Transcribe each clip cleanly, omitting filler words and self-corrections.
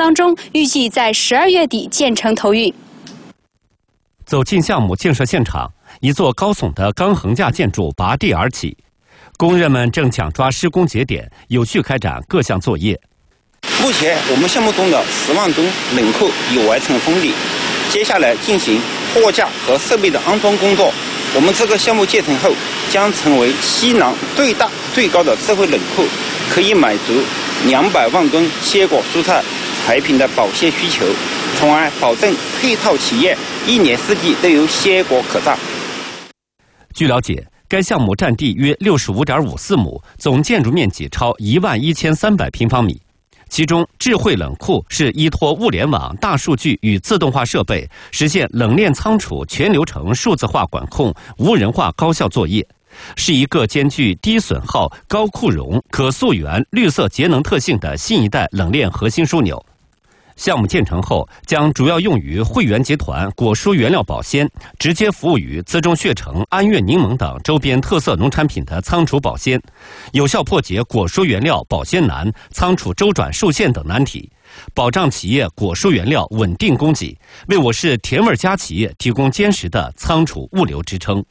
当中，预计在12月底建成投运。 走进项目建设现场，一座高耸的钢横架建筑拔地而起，工人们正抢抓施工节点，有序开展各项作业。 目前我们项目中的10万吨冷库已完成封闭，接下来进行货架和设备的安装工作。我们这个项目建成后，将成为西南最大最高的智慧冷库，可以满足200万吨鲜果蔬菜产品的保鲜需求，从而保证配套企业1年4季都有鲜果可榨。 据了解，该项目占地约65.54亩，总建筑面积超11300平方米。其中，智慧冷库是依托物联网、大数据与自动化设备，实现冷链仓储全流程数字化管控、无人化高效作业，是一个兼具低损耗、高库容、可溯源、绿色节能特性的新一代冷链核心枢纽。项目建成后，将主要用于汇源集团果蔬原料保鲜，直接服务于资中血橙、安岳柠檬等周边特色农产品的仓储保鲜，有效破解果蔬原料保鲜难、仓储周转受限等难题，保障企业果蔬原料稳定供给，为我市甜味家企业提供坚实的仓储物流支撑。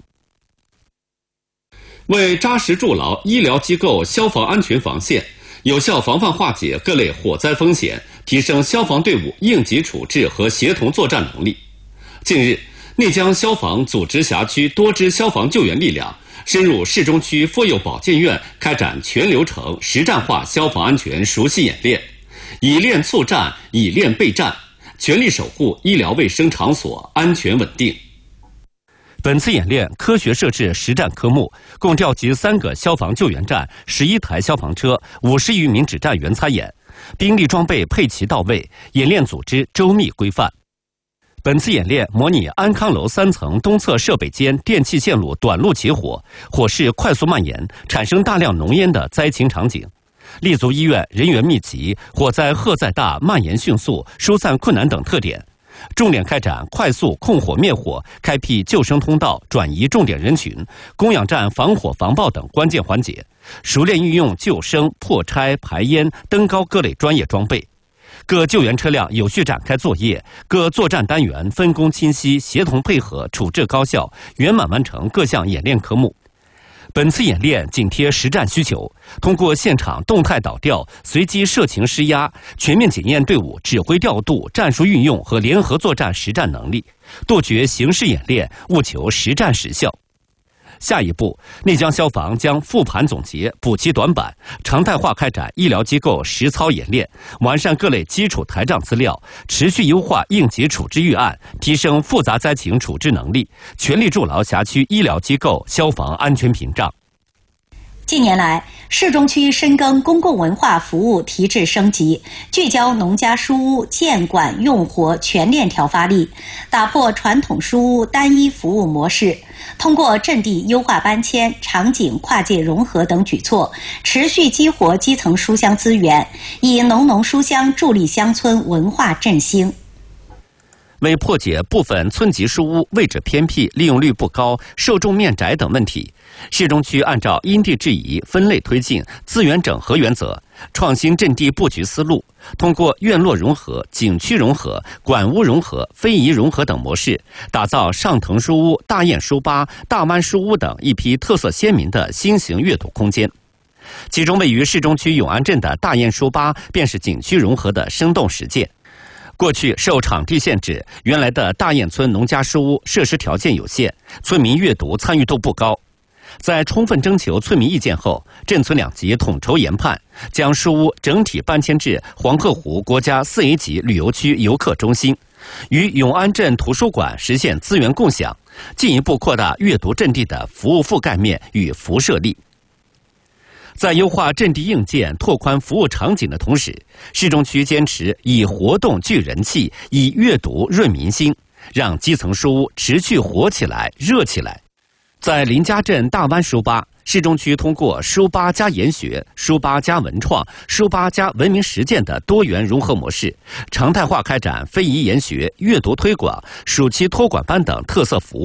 为扎实筑牢医疗机构消防安全防线，有效防范化解各类火灾风险，提升消防队伍应急处置和协同作战能力。近日，内江消防组织辖区多支消防救援力量深入市中区妇幼保健院，开展全流程实战化消防安全熟悉演练，以练促战，以练备战，全力守护医疗卫生场所安全稳定。本次演练科学设置实战科目，共调集3个消防救援站、11台消防车、50余名指战员参演，兵力装备配齐到位，演练组织周密规范。本次演练模拟安康楼3层东侧设备间电气线路短路起火，火势快速蔓延，产生大量浓烟的灾情场景。立足医院人员密集、火灾荷载大、蔓延迅速、疏散困难等特点，重点开展快速控火灭火、开辟救生通道、转移重点人群、供氧站防火防爆等关键环节，熟练运用救生、破拆、排烟、登高各类专业装备。各救援车辆有序展开作业，各作战单元分工清晰、协同配合、处置高效，圆满完成各项演练科目。本次演练紧贴实战需求，通过现场动态导调、随机设情施压，全面检验队伍指挥调度、战术运用和联合作战实战能力，杜绝形式演练，务求实战实效。下一步，内江消防将复盘总结、补齐短板，常态化开展医疗机构实操演练，完善各类基础台账资料，持续优化应急处置预案，提升复杂灾情处置能力，全力筑牢辖区医疗机构消防安全屏障。 近年来，市中区深耕公共文化服务提质升级，聚焦农家书屋建管用活全链条发力，打破传统书屋单一服务模式，通过阵地优化搬迁、场景跨界融合等举措，持续激活基层书香资源，以农书香助力乡村文化振兴。 为破解部分村级书屋位置偏僻、利用率不高、受众面窄等问题，市中区按照因地制宜、分类推进、资源整合原则，创新阵地布局思路，通过院落融合、景区融合、馆屋融合、非遗融合等模式，打造上藤书屋、大雁书吧、大湾书屋等一批特色鲜明的新型阅读空间。其中位于市中区永安镇的大雁书吧便是景区融合的生动实践。过去受场地限制，原来的大雁村农家书屋设施条件有限，村民阅读参与度不高。在充分征求村民意见后，镇村2级统筹研判，将书屋整体搬迁至黄鹤湖国家4A 级旅游区游客中心，与永安镇图书馆实现资源共享，进一步扩大阅读阵地的服务覆盖面与辐射力。在优化阵地硬件、拓宽服务场景的同时，市中区坚持以活动聚人气，以阅读润民心，让基层书屋持续活起来、热起来。在林家镇大湾书吧，市中区通过书吧加研学、书吧加文创、书吧加文明实践的多元融合模式，常态化开展非遗研学、阅读推广、暑期托管班等特色服务，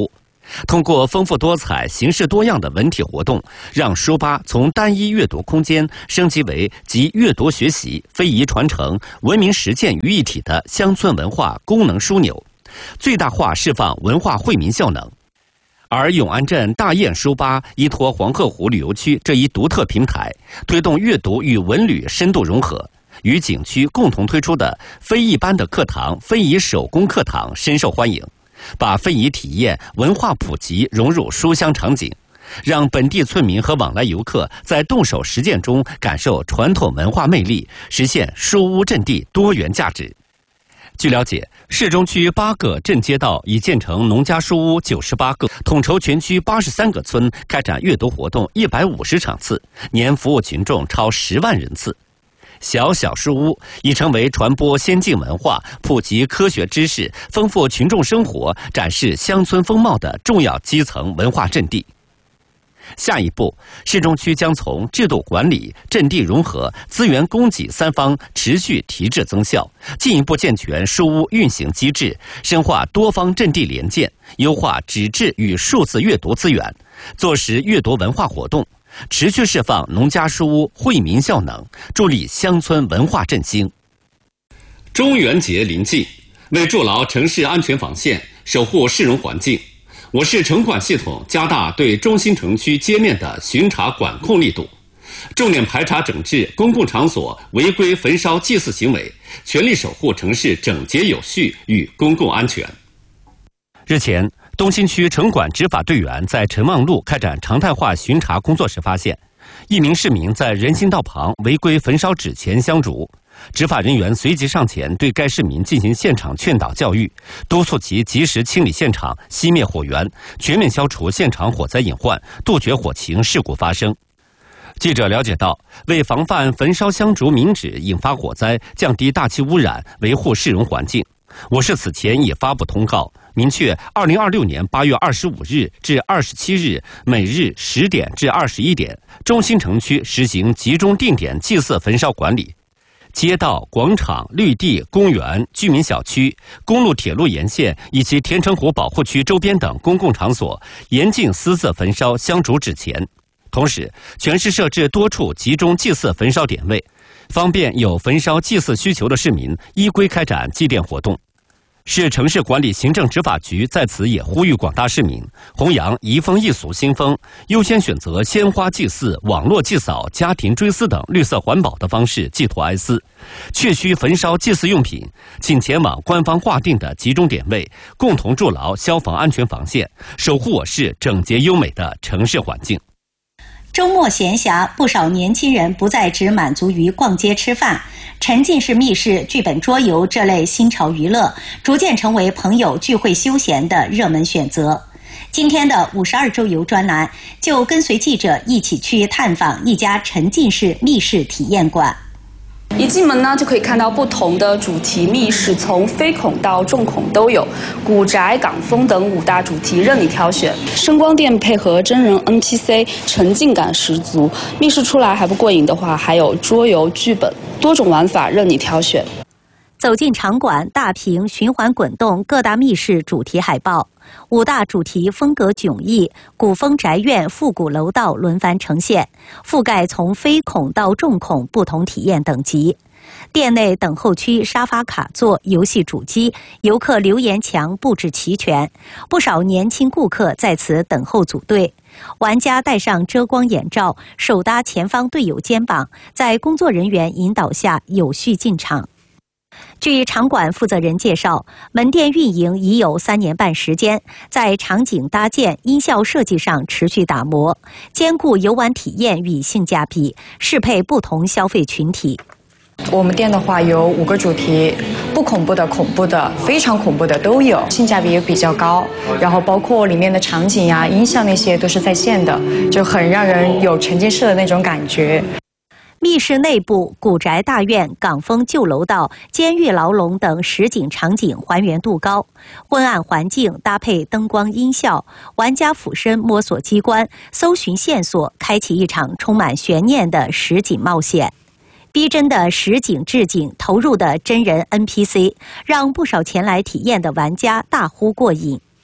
通过丰富多彩、形式多样的文体活动，让书吧从单一阅读空间升级为集阅读学习、非遗传承、文明实践于一体的乡村文化功能枢纽，最大化释放文化惠民效能。而永安镇大雁书吧依托黄鹤湖旅游区这一独特平台，推动阅读与文旅深度融合，与景区共同推出的非一般的课堂非遗手工课堂深受欢迎，把非遗体验文化普及融入书香场景，让本地村民和往来游客在动手实践中感受传统文化魅力，实现书屋阵地多元价值。据了解，市中区8个镇街道已建成农家书屋98个，统筹全区83个村开展阅读活动150场次，年服务群众超10万人次。小小书屋已成为传播先进文化、普及科学知识、丰富群众生活、展示乡村风貌的重要基层文化阵地。下一步，市中区将从制度管理、阵地融合、资源供给3方持续提质增效，进一步健全书屋运行机制，深化多方阵地联建，优化纸质与数字阅读资源，做实阅读文化活动，持续释放农家书屋惠民效能，助力乡村文化振兴。中元节临近，为筑牢城市安全防线，守护市容环境，我市城管系统加大对中心城区街面的巡查管控力度，重点排查整治公共场所违规焚烧祭祀行为，全力守护城市整洁有序与公共安全。日前，东新区城管执法队员在陈望路开展常态化巡查工作时发现，一名市民在人行道旁违规焚烧纸钱香烛。执法人员随即上前对该市民进行现场劝导教育，督促其及时清理现场、熄灭火源，全面消除现场火灾隐患，杜绝火情事故发生。记者了解到，为防范焚烧香烛冥纸引发火灾，降低大气污染，维护市容环境，我市此前已发布通告，明确2026年8月25日至27日每日10点至21点，中心城区实行集中定点祭祀焚烧管理。街道、广场、绿地、公园、居民小区、公路、铁路沿线以及田城湖保护区周边等公共场所严禁私自焚烧香烛纸钱。同时，全市设置多处集中祭祀焚烧点位，方便有焚烧祭祀需求的市民依规开展祭奠活动。市城市管理行政执法局在此也呼吁广大市民弘扬移风易俗新风，优先选择鲜花祭祀、网络祭扫、家庭追思等绿色环保的方式寄托哀思，确需焚烧祭祀用品，请前往官方划定的集中点位，共同筑牢消防安全防线，守护我市整洁优美的城市环境。 周末闲暇，不少年轻人不再只满足于逛街吃饭，沉浸式密室、剧本桌游这类新潮娱乐，逐渐成为朋友聚会休闲的热门选择。今天的52周游专栏就跟随记者一起去探访一家沉浸式密室体验馆。 一进门呢，就可以看到不同的主题密室，从非孔到重孔都有，古宅、港风等5大主题任你挑选。声光电配合真人 NPC， 沉浸感十足。密室出来还不过瘾的话，还有桌游、剧本，多种玩法任你挑选。 走进场馆，大屏循环滚动各大密室主题海报，5大主题风格迥异，古风宅院、复古楼道轮番呈现，覆盖从非孔到重孔不同体验等级。店内等候区沙发卡座、游戏主机、游客留言墙布置齐全，不少年轻顾客在此等候组队。玩家戴上遮光眼罩，手搭前方队友肩膀，在工作人员引导下有序进场。据场馆负责人介绍，门店运营已有3年半时间，在场景搭建、音效设计上持续打磨，兼顾游玩体验与性价比，适配不同消费群体。 我们店的话有5个主题，不恐怖的、恐怖的、非常恐怖的都有，性价比也比较高。然后包括里面的场景呀、音效那些都是在线的，就很让人有沉浸式的那种感觉。 密室内部、古宅大院、港风旧楼道、监狱牢笼等实景场景还原度高，昏暗环境搭配灯光音效，玩家俯身摸索机关，搜寻线索，开启一场充满悬念的实景冒险。逼真的实景置景，投入的真人 NPC， 让不少前来体验的玩家大呼过瘾。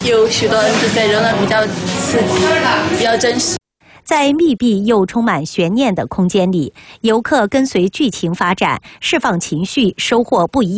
有许多 NPC 人呢比较刺激，比较真实。 在密闭又充满悬念的空间里，游客跟随剧情发展，释放情绪，收获不一样。